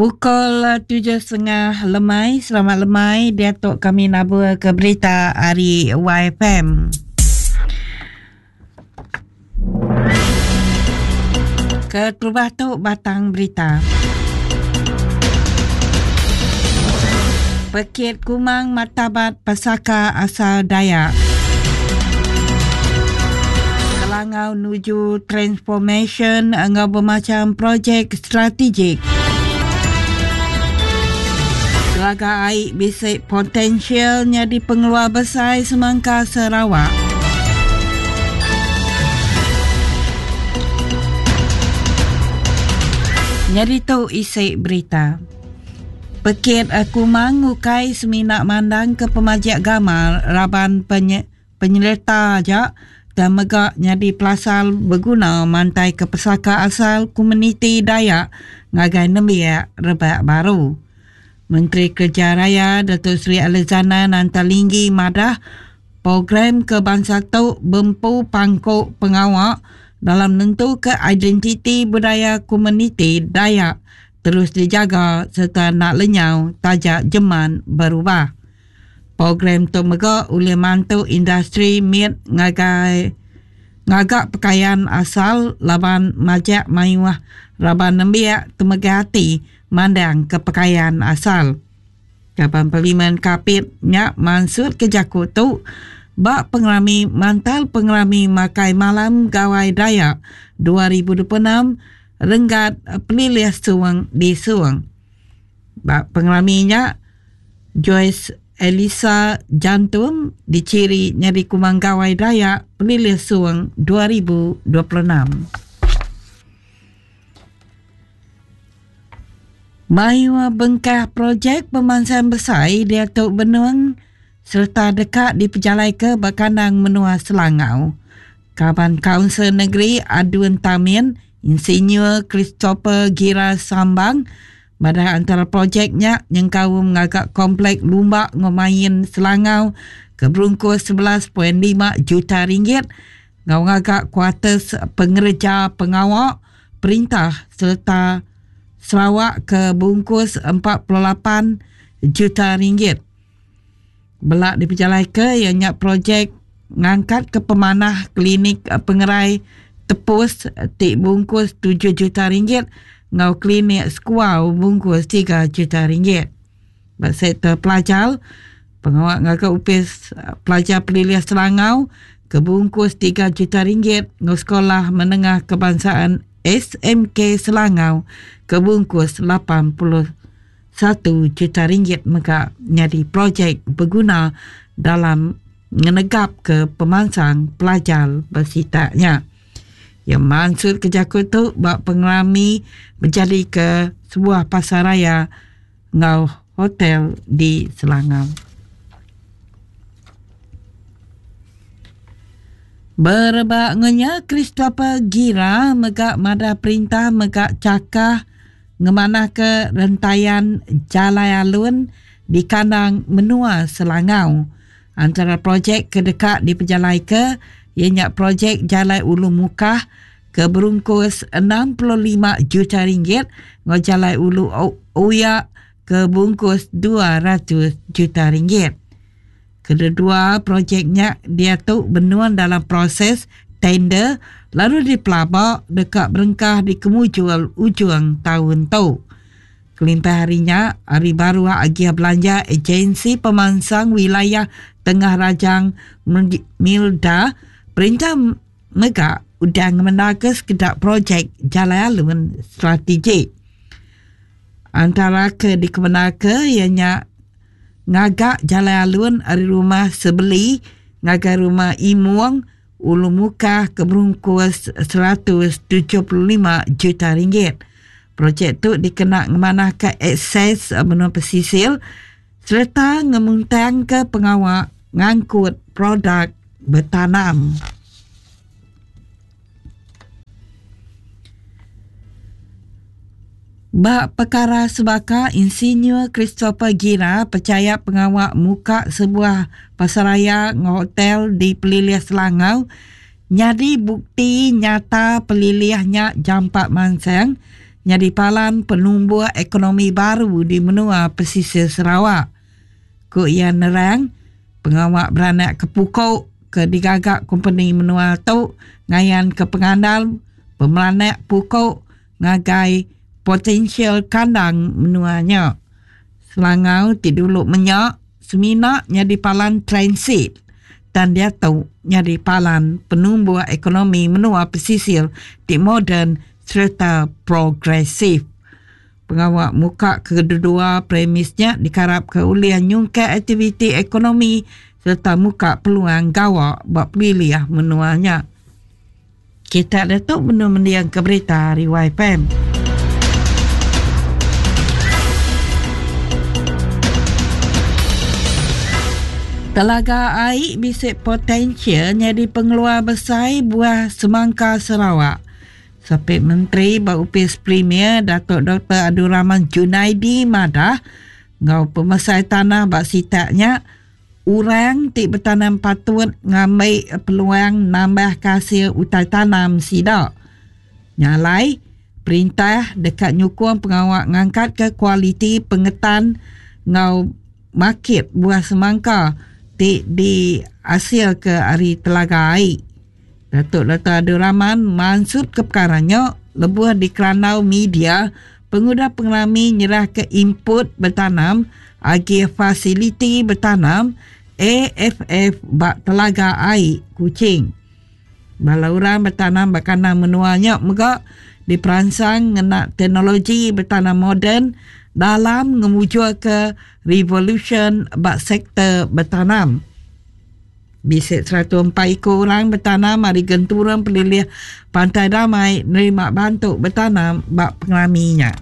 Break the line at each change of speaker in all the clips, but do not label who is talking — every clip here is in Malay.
Pukul 7.30 lemai. Selamat lemai. Datuk kami nabur ke berita hari YFM. Ke Terubah tu batang berita. Pekit Kumang Martabat Pesaka Asal Dayak. Selangau nuju transformation angau bermacam projek strategik. Telaga air bisik potensialnya di pengeluar besar Semangka Sarawak. Jadi tu isi berita. Pekit Kumang ngukai seminak mandang ke pemajak gamal raban penyerta ajak dan megak jadi pelasal berguna mantai ke pesaka asal komuniti Dayak ngagai nembiak rebak baru. Menteri Kerja Raya Datuk Seri Alexander Nantalinggi madah program kebangsaan tu bempu pangkuk pengawak dalam nentu ke identiti budaya komuniti Dayak terus dijaga serta nak lenyau tajak jeman berubah. Program tu megak oleh mantu industri mit ngagak pakaian asal laban majak mayuah raban nembiak temegati mandang ke pakaian asal. Kapan Parlimen Kapit nyak mansud ke Jakut tu bak pengerami mantal pengerami makai malam gawai Dayak 2026 renggat pelilih suang di suang. Bak pengeraminya Joyce Elisa Jantum diciri nyari Kumang gawai Dayak pelilih suang 2026. Mayua bengkah projek pemansan besar di Atuk Benuang serta dekat di Pejalai ke Bakandang Menua Selangau. Kaban Kaunsil Negeri Aduan Tamin, Insinyur Christopher Gira Sambang, pada antara projeknya yang kau mengagak komplek Lumbak Ngomayin Selangau ke berungkus 11.5 juta ringgit, ngau ngagak kuartus pengerja pengawak perintah serta Sarawak ke bungkus 48 juta ringgit. Belak di Pejalai ke yang nyak projek ngangkat ke pemanah klinik pengerai tepus tik bungkus 7 juta ringgit, ngau klinik skuau bungkus 3 juta ringgit. Bak sektor pelajar, pengawak ngagak upis pelajar pelilih Selangau ke bungkus 3 juta ringgit, ngau sekolah menengah kebangsaan SMK Selangau kebungkus 81 juta ringgit maka jadi projek berguna dalam menegap ke pemansang pelajar bersitaknya. Yang maksud ke Jakut tu bak pengerami menjadi ke sebuah pasaraya ngau hotel di Selangau. Berbaknya Christopher Gira megak mada perintah megak cakah ngemanah ke rentaian Jalai Alun di Kandang Menua Selangau. Antara projek kedekat di Pejalai ke ianya projek Jalai Ulu Mukah ke berungkus 65 juta ringgit, ngau Jalai Ulu Uyak ke bungkus 200 juta ringgit. Kedua projeknya dia tu benuan dalam proses tender lalu dipelabak dekat berengkah di kemujual ujung tahun tu. Kelimpah harinya, hari baru agia belanja agensi pemansang wilayah Tengah Rajang Milda perintah megak udang menagas kedak projek Jalai Alun strategik. Antara ke di kemenaka ianya ngagak Jalai Alun dari rumah sebeli, ngagak rumah Imuang, Ulu Mukah ke berungkus 175 juta ringgit. Projek tu dikena ngemanah ke akses benua pesisir serta ngemuntang ke pengawak ngangkut produk bertanam. Bak perkara sebaka, Insinyur Christopher Gira percaya pengawak muka sebuah pasaraya hotel di Pelilih Selangau nyadi bukti nyata pelilihnya jampak mansang nyadi palan penumbuh ekonomi baru di menua pesisir Sarawak. Ko ia nerang, pengawak beranak ke pukau ke digagak company menua tu ngayan ke pengandal pemelanak pukau ngagai potensial kandang menuanya. Selangau tiduluk menyak, semina nyadi palan transit dan dia tahu nyadi palan penumbuh ekonomi menua pesisir di modern serta progresif. Pengawak muka kedua premisnya dikarap ke ulian nyungkai aktiviti ekonomi serta muka peluang gawak bak pilihan menuanya. Kita datuk benda-benda yang ke berita hari YFM. Telaga air bisik potensial jadi pengeluar besar buah semangka Sarawak. Sampai Menteri Baupis Premier Datuk Dr. Abdul Rahman Junaidi madah ngau pemesai tanah bak sitaknya orang tik bertanam patut ngambil peluang nambah hasil utai tanam sidak. Nyalai perintah dekat nyukung pengawak ngangkat ke kualiti pengetan ngau market buah semangka di hasil ke hari telaga air. Datuk Dr. Abdul Rahman maksud ke perkaranya lebuh di keranau media pengguna pengelami nyerah ke input bertanam agi fasiliti bertanam AFF bak telaga air Kuching. Balauran bertanam bakanan menuanya megak diperansang ngenak teknologi bertanam moden dalam ngemujur ke revolution bak sektor bertanam. Bisik 104 ekor orang bertanam hari genturan pelilih Pantai Damai nerima bantuk bertanam bak pengelaminya.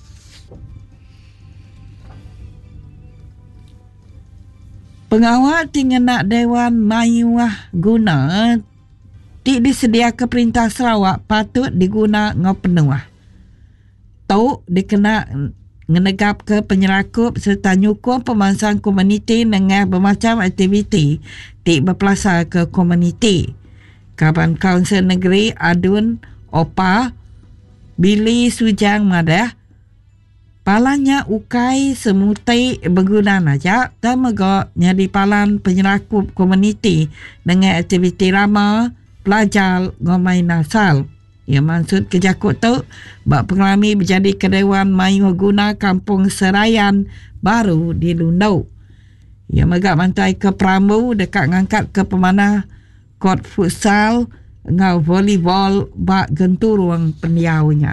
Pengawal tinggal Dewan Mayuah guna disedia ke Perintah Sarawak patut diguna ngau penuah. Tau dikena ngenegap ke penyerakup serta nyukung pemansang komuniti dengan bermacam aktiviti tik berpelasar ke komuniti. Kaban Kaunsil Negeri Adun Opa Billy Sujang madah palanya ukai semutai berguna aja dan megak nyadi palan penyerakup komuniti dengan aktiviti ramah pelajar ngomai nasal. Ia maksud kejakut tu bak pengalami menjadi kedewan Mayu guna Kampung Serayan baru di Lundau. Ia megak mantai ke Pramu dekat ngangkat ke pemanah kot futsal ngau volleyball bak genturung pendiaunya.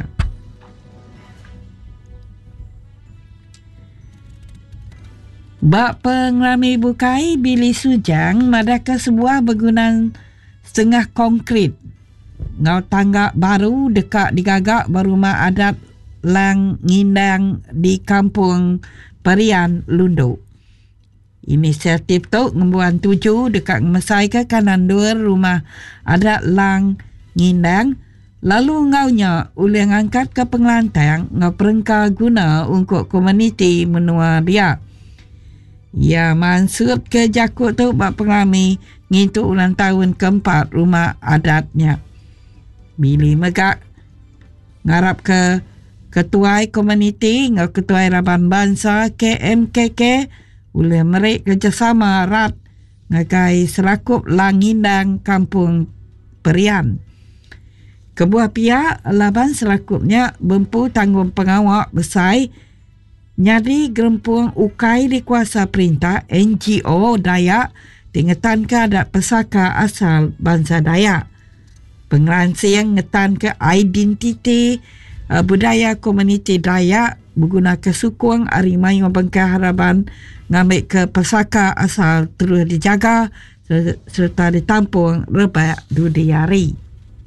Bak pengalami bukai Billy Sujang madah ke sebuah bangunan setengah konkrit ngau tangga baru dekat digagak berumah adat Lang Ngindang di Kampung Perian Lundu. Inisiatif tu ngembuan 7 dekat ngemesai ke kanan 2 rumah adat Lang Ngindang lalu ngaunya ulih ngangkat ke pengelantang ngau perengka guna untuk komuniti menua dia. Ya maksud ke jakut tu bak pengalami ngintu ulang tahun keempat rumah adatnya. Billy megak ngarap ke ketua komuniti ngau ketua Raban Bangsa KMKK oleh mereka kerjasama erat ngagai serakup Langindang Kampung Perian. Kebuah pihak laban serakupnya bempu tanggung pengawak besar nyadi gerempung ukai di kuasa perintah NGO Dayak tingetan ke adat pesaka asal bangsa Dayak. Pengeransing ngetan ke identiti budaya komuniti Dayak berguna kesukung Arimayu Bengkah Harapan ngambil ke pesaka asal terus dijaga serta ditampung rebak dudiari.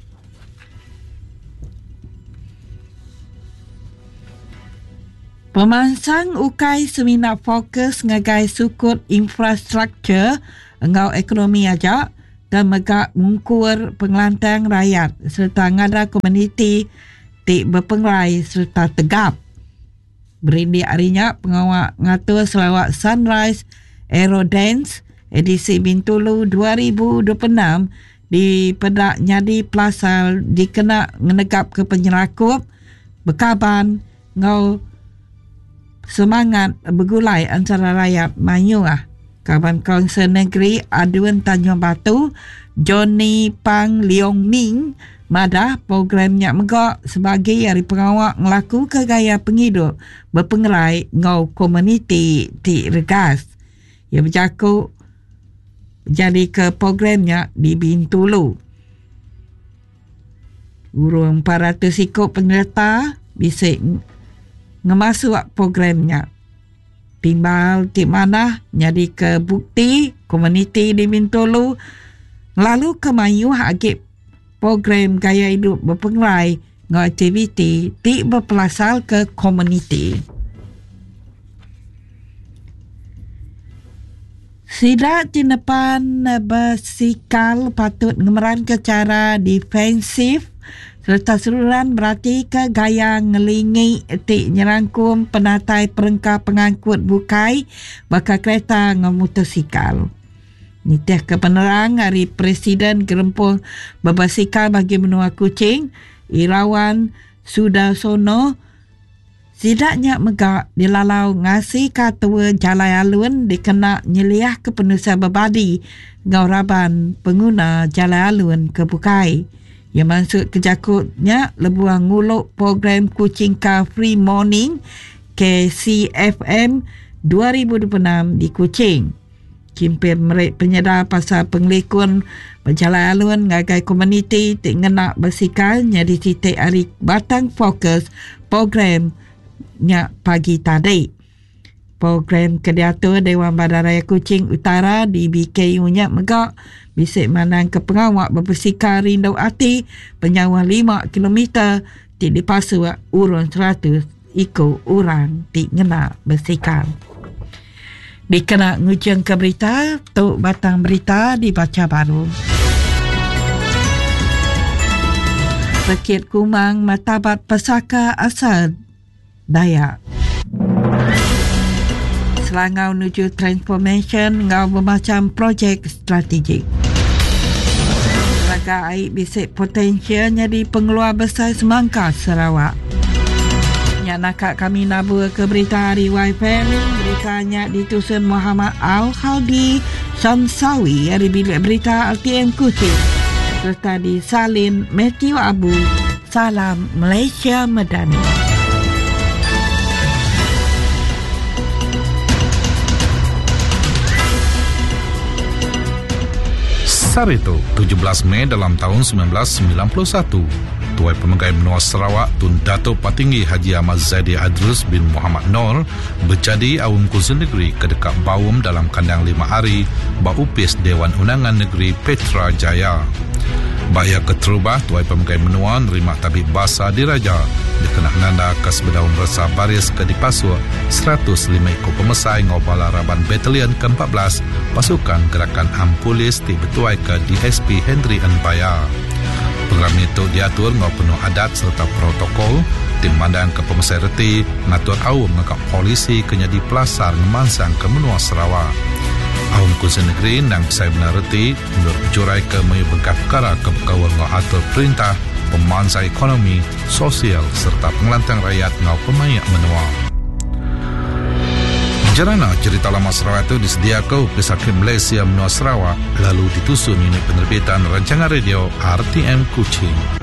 Pemansang ukai semina fokus ngagai sukut infrastruktur ngau ekonomi aja dan megak mungkur pengelantang rakyat serta ngada komuniti tik berpengrai serta tegap. Berindi harinya pengawak ngatur Sarawak Sunrise Aero Dance edisi Bintulu 2026 di pedak nyadi Plaza dikena menegap ke penyerakup berkaban ngau semangat bergulai antara rakyat Melayu Kaban Kaunsil Negeri Aduan Tanjung Batu Johnny Pang Leong Ming madah programnya megak sebagai hari pengawal ngelaku ke gaya penghidup berpengerai ngau komuniti ti Regas. Ia bercakup jadi ke programnya di Bintulu. Urung 400 ikut penyerta bisa ngemasuk programnya. Timbal di mana jadi ke bukti komuniti di Bintulu lalu ke Mayu agak program gaya hidup berpengerai ngau aktiviti ti berpelasal ke komuniti. Sidak di depan bersikal patut ngemeran ke cara defensif serta seluruhan berarti ke gaya ngelingi ti nyerangkum penatai perengkap pengangkut bukai bakal kereta ngemotosikal. Nitih ke penerang hari Presiden gerempuh berbasikal bagi menua kucing Irawan Sudarsono sidaknya megak dilalau ngasih katua Jalai Alun dikena nyeliah ke penusa berbadi ngauraban pengguna Jalai Alun ke Bukai. Yang maksud kejakutnya lebuang nguluk program Kucing Car Free Morning KCFM 2026 di Kuching. Kimpin mereka penyedar pasal pengelikun berjalan alun ngagai komuniti tak ngenak bersikal nyadi titik hari batang fokus programnya pagi tadi. Program Kediatur Dewan Badan Raya Kuching Utara di BKU-nya megak bisik manang ke pengawak berbersikal rindau hati penyawa 5 km ti dipasu urun 100 ikut orang ti ngenak bersikal. Dikena ngujung ke berita, tuk batang berita dibaca baru. Bukit Kumang Martabat Pesaka Asal Dayak. Selangau menuju transformation ngau bermacam projek strategik. Telaga air bisik potensial jadi pengeluar besar semangka Sarawak. Nakak kami nabur ke berita hari YFM. Beritanya ditusun Muhammad Al-Haldi Samsawi dari bilik berita RTM Kuching serta disalin Matthew Abu. Salam Malaysia Madani.
Sarito 17 Mei dalam tahun 1991 Tuai Pemegai Menua Sarawak Tun Datuk Patinggi Haji Ahmad Zaidi Adrus bin Muhammad Nur berjadi Awam Kunsil Negeri kedekat Bawum dalam kandang 5 hari Baupis Dewan Undangan Negeri Petra Jaya. Bahaya keterubah Tuai Pemegai Menua nerima tabib bahasa diraja dikenak nanda kas berdaun rasa baris ke dipasua 105 ikut pemesai ngobala Raban Batalion ke-14 pasukan gerakan Ampulis di Betuai ke DSP Henry Anbaya. Program itu diatur ngau penuh adat serta protokol tim mandang ke pemesai reti ngatur awam ngakak polisi kenyadi pelasar ngemansang ke menua Sarawak. Awam Kunsil Negeri nang saya benar reti mundur pecurai ke mayu berkat perkara ke berkawal ngau atur perintah pemansa ekonomi, sosial serta pengelantang rakyat ngau pemayak menua. Jarana cerita lama Sarawak itu disediakan Ofis Hakim Malaysia Menua Sarawak lalu ditusun unit penerbitan rancangan radio RTM Kuching.